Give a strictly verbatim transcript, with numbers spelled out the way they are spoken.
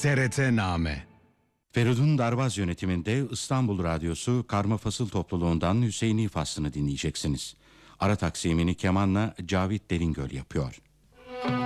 T R T-Name. Feridun Darbaz yönetiminde İstanbul Radyosu Karma Fasıl topluluğundan Hüseyini faslını dinleyeceksiniz. Ara taksimini kemanla Cavit Deringöl yapıyor.